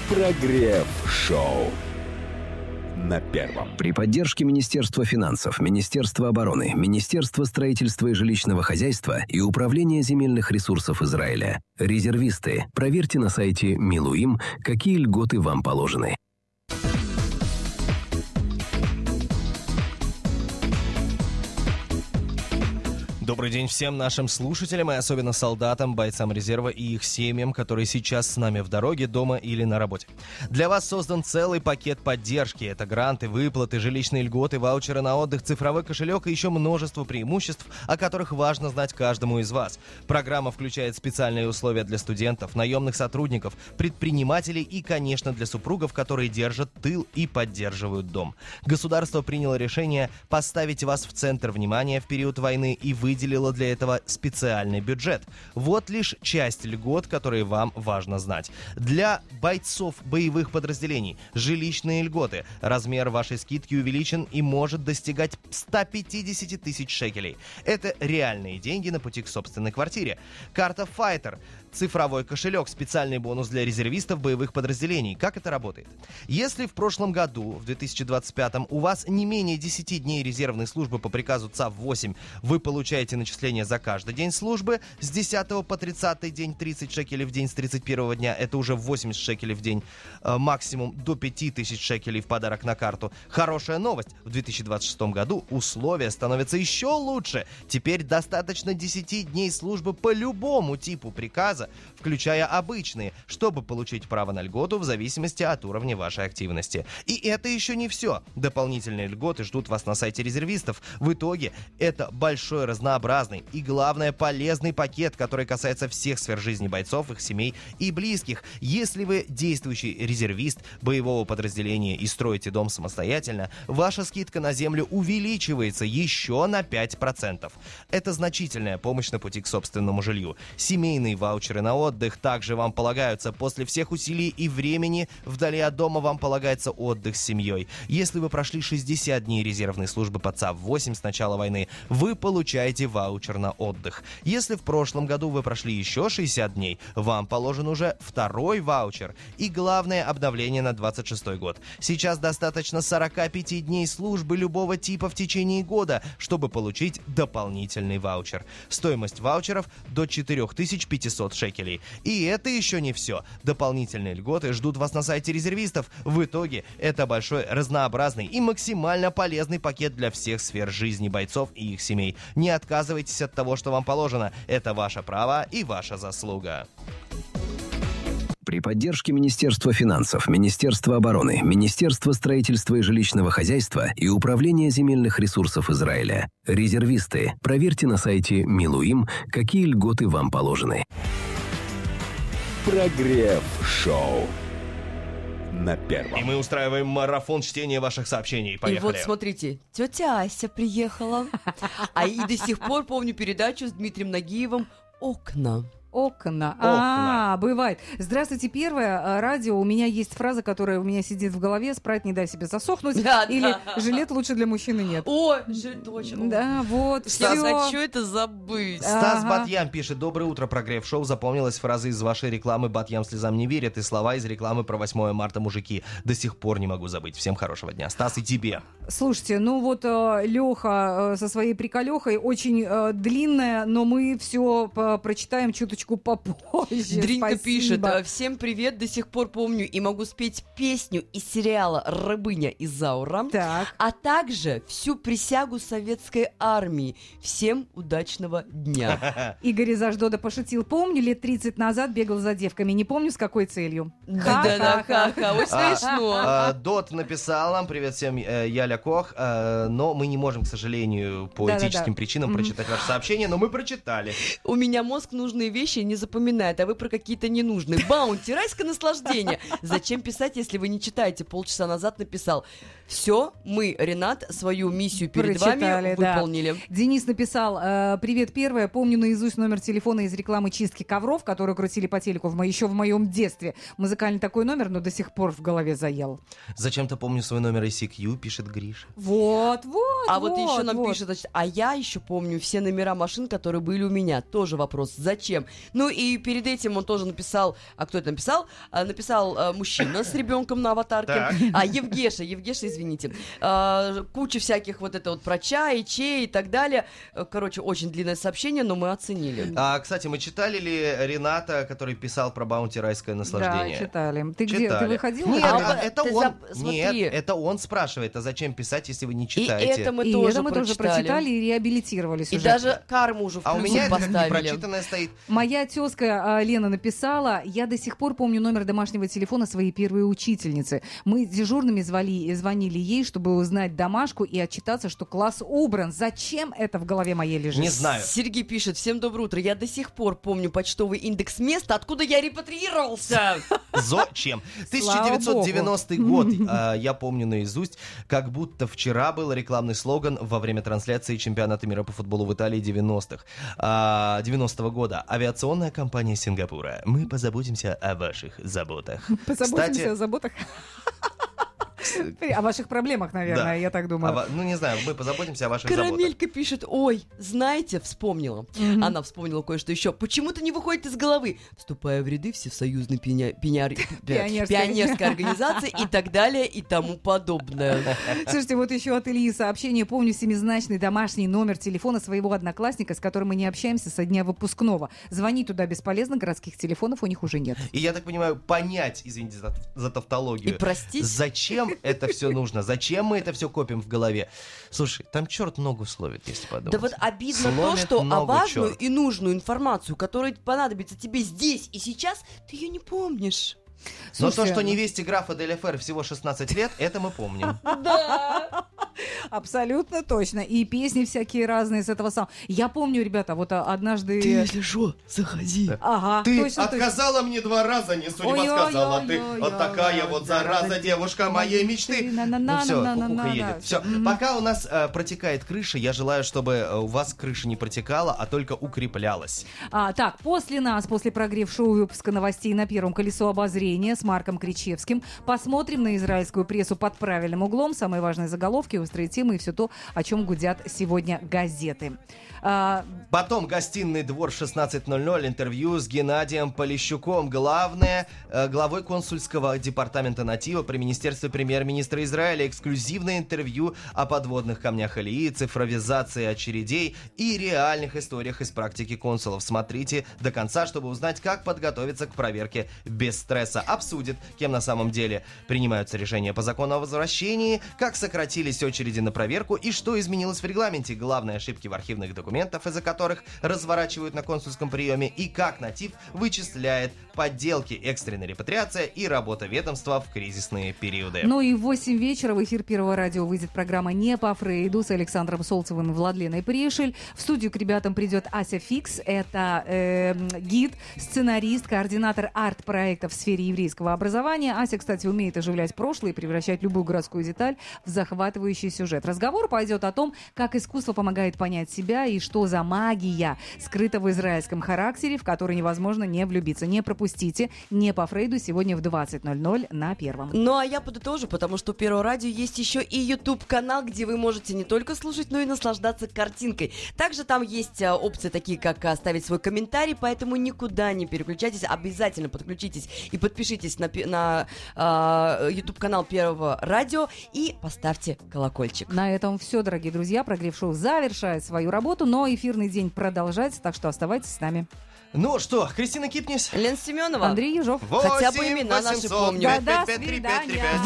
Прогрев-шоу на первом. При поддержке Министерства финансов, Министерства обороны, Министерства строительства и жилищного хозяйства и Управления земельных ресурсов Израиля. Резервисты. Проверьте на сайте Милуим, какие льготы вам положены. Добрый день всем нашим слушателям и особенно солдатам, бойцам резерва и их семьям, которые сейчас с нами в дороге, дома или на работе. Для вас создан целый пакет поддержки. Это гранты, выплаты, жилищные льготы, ваучеры на отдых, цифровой кошелек и еще множество преимуществ, о которых важно знать каждому из вас. Программа включает специальные условия для студентов, наемных сотрудников, предпринимателей и, конечно, для супругов, которые держат тыл и поддерживают дом. Государство приняло решение поставить вас в центр внимания в период войны и выделило для этого специальный бюджет. Вот лишь часть льгот, которые вам важно знать. Для бойцов боевых подразделений жилищные льготы. Размер вашей скидки увеличен и может достигать 150 тысяч шекелей. Это реальные деньги на пути к собственной квартире. Карта Fighter. Цифровой кошелек, специальный бонус для резервистов боевых подразделений. Как это работает? Если в прошлом году, в 2025, у вас не менее 10 дней резервной службы по приказу ЦАВ-8, вы получаете начисление за каждый день службы. С 10 по 30 день 30 шекелей в день, с 31 дня это уже 80 шекелей в день, максимум до 5000 шекелей в подарок на карту. Хорошая новость. В 2026 году условия становятся еще лучше. Теперь достаточно 10 дней службы по любому типу приказа, включая обычные, чтобы получить право на льготу в зависимости от уровня вашей активности. И это еще не все. Дополнительные льготы ждут вас на сайте резервистов. В итоге это большой, разнообразный и, главное, полезный пакет, который касается всех сфер жизни бойцов, их семей и близких. Если вы действующий резервист боевого подразделения и строите дом самостоятельно, ваша скидка на землю увеличивается еще на 5%. Это значительная помощь на пути к собственному жилью. Семейные ваучеры на отдых также вам полагаются. После всех усилий и времени вдали от дома вам полагается отдых с семьей. Если вы прошли 60 дней резервной службы по ЦАВ-8 с начала войны, вы получаете ваучер на отдых. Если в прошлом году вы прошли еще 60 дней, вам положен уже второй ваучер. И главное обновление на 26 год. Сейчас достаточно 45 дней службы любого типа в течение года, чтобы получить дополнительный ваучер. Стоимость ваучеров до 4500 шекелей. И это еще не все. Дополнительные льготы ждут вас на сайте резервистов. В итоге это большой, разнообразный и максимально полезный пакет для всех сфер жизни бойцов и их семей. Не отказывайтесь от того, что вам положено. Это ваше право и ваша заслуга. При поддержке Министерства финансов, Министерства обороны, Министерства строительства и жилищного хозяйства и Управления земельных ресурсов Израиля. Резервисты. Проверьте на сайте Милуим, какие льготы вам положены. Прогрев-шоу на первом. И мы устраиваем марафон чтения ваших сообщений. Поехали. И вот смотрите, тетя Ася приехала. И до сих пор помню передачу с Дмитрием Нагиевым «Окна». Окна. Бывает. Здравствуйте, первое. Радио. У меня есть фраза, которая у меня сидит в голове. Спрайт не дай себе засохнуть. Или жилет лучше для мужчины нет. О, жилет точно. Да, вот. Я всё. хочу это забыть. Стас Батьям пишет: доброе утро, Прогрев-шоу. Запомнилась фраза из вашей рекламы «Батьям слезам не верит» и слова из рекламы про 8 марта мужики. До сих пор не могу забыть. Всем хорошего дня. Стас, и тебе. Слушайте, ну вот Леха со своей приколехой очень длинная, но мы все прочитаем чуточку попозже. Дринка Спасибо. пишет: всем привет, до сих пор помню и могу спеть песню из сериала «Рабыня Изаура», Так. а также всю присягу советской армии. Всем удачного дня. Игорь из Аждода пошутил. Помню, лет 30 назад бегал за девками. Не помню, с какой целью. Да-да-да, очень смешно. Дот написал нам: привет всем, Яля Кох, но мы не можем, к сожалению, по этическим причинам прочитать ваше сообщение, но мы прочитали. У меня мозг нужные вещи не запоминает, а вы про какие-то ненужные. Баунти, райское наслаждение. Зачем писать, если вы не читаете? Полчаса назад написал. Все, мы, Ренат, свою миссию перед вами выполнили. Да. Денис написал: привет, первое. Помню наизусть номер телефона из рекламы чистки ковров, которую крутили по телеку еще в моем детстве. Музыкальный такой номер, но до сих пор в голове заел. Зачем-то помню свой номер ICQ, пишет Гриша. Вот. А вот еще нам пишет, значит, а я еще помню все номера машин, которые были у меня. Тоже вопрос. Зачем? Ну и перед этим он тоже написал, кто это написал? Написал мужчина с ребенком на аватарке. Евгеша, извините. Куча всяких вот это вот про чай, чей и так далее. Короче, очень длинное сообщение, но мы оценили. Кстати, мы читали ли Рената, который писал про баунти «Райское наслаждение»? Да, читали. Ты Читали. где? Ты выходил? Нет, это ты он. смотри. Нет, это он спрашивает, а зачем писать, если вы не И читаете? это мы И тоже это мы тоже прочитали и реабилитировали И сюжет. даже карму уже в А у плюсик меня это поставили. непрочитанное стоит. Моя тезка Лена написала: я до сих пор помню номер домашнего телефона своей первой учительницы. Мы с дежурными звонили ей, чтобы узнать домашку и отчитаться, что класс убран. Зачем это в голове моей лежит? Не знаю. Сергей пишет: всем доброе утро. Я до сих пор помню почтовый индекс места, откуда я репатриировался. Зачем? Слава 1990 год. Я помню наизусть, как будто вчера был рекламный слоган во время трансляции чемпионата мира по футболу в Италии 90-х. 90-го года. Авиационная компания Сингапура. Мы позаботимся о ваших заботах. Позаботимся о заботах. О ваших проблемах, наверное, Да. я так думаю. Ну, не знаю, мы позаботимся о ваших заботах. Карамелька пишет: ой, знаете, вспомнила. Она вспомнила кое-что еще. Почему-то не выходит из головы. Вступая в ряды всесоюзной пионерской организации и так далее и тому подобное. Слушайте, вот еще от Ильи сообщение. Помню семизначный домашний номер телефона своего одноклассника, с которым мы не общаемся со дня выпускного. Звонить туда бесполезно, городских телефонов у них уже нет. И я так понимаю, понять, извините за тавтологию. И простить. Зачем это все нужно? Зачем мы это все копим в голове? Слушай, там черт ногу словит, если подумать. Да вот обидно то, Сломит что ногу важную чёрт. и нужную информацию, которая понадобится тебе здесь и сейчас, ты ее не помнишь. Но Слушайте, то, что невесте графа Дель Фер всего 16 лет, это мы помним. абсолютно точно. И песни всякие разные с этого самого. Я помню, ребята, вот однажды... что, заходи. Ага, Ты точно, точно. отказала мне 2 раза, не судьба Ой-ой-ой-ой-ой-ой. сказала. Ты вот такая вот зараза, девушка моей мечты. Ну все, кукуха едет. Все. Пока у нас протекает крыша, я желаю, чтобы у вас крыша не протекала, а только укреплялась. Так, после нас, после прогрев-шоу выпуска новостей на Первом «Колесо обозрения» с Марком Кричевским, посмотрим на израильскую прессу под правильным углом, самые важные заголовки, острые темы и все то, о чем гудят сегодня газеты. Потом гостиный двор 16:00, интервью с Геннадием Полищуком. Главное, главой консульского департамента «Натива» при министерстве премьер-министра Израиля. Эксклюзивное интервью о подводных камнях Илии, цифровизации очередей и реальных историях из практики консулов. Смотрите до конца, чтобы узнать, как подготовиться к проверке без стресса. Обсудит, кем на самом деле принимаются решения по закону о возвращении, как сократились очереди на проверку и что изменилось в регламенте. Главные ошибки в архивных документах, из-за которых разворачивают на консульском приеме, и как Натив вычисляет подделки, экстренная репатриация и работа ведомства в кризисные периоды. Ну и в 8 вечера в эфир Первого радио выйдет программа «Не по Фрейду» с Александром Солнцевым и Владленой Пришель. В студию к ребятам придет Ася Фикс. Это гид, сценарист, координатор арт-проектов в сфере еврейского образования. Ася, кстати, умеет оживлять прошлое и превращать любую городскую деталь в захватывающий сюжет. Разговор пойдет о том, как искусство помогает понять себя и что за магия скрыта в израильском характере, в который невозможно не влюбиться. Не пропустите «Не по Фрейду» сегодня в 20:00 на Первом. Ну а я подытожу, потому что у Первого радио есть еще и YouTube-канал, где вы можете не только слушать, но и наслаждаться картинкой. Также там есть опции такие, как оставить свой комментарий, поэтому никуда не переключайтесь, обязательно подключитесь и подпишитесь на YouTube-канал Первого радио и поставьте колокольчик. На этом все, дорогие друзья. Прогрев-шоу завершает свою работу, но эфирный день продолжается, так что оставайтесь с нами. Ну что, Кристина Кипнис? Лена Семенова. Андрей Ежов. Хотя бы имена наши помню. Да, до свидания.